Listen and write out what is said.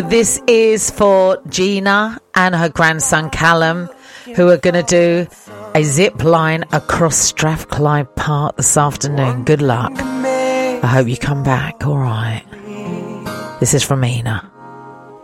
This is for Gina and her grandson Callum, who are going to do a zip line across Strathclyde Park this afternoon. Good luck. I hope you come back. All right. This is from Ina.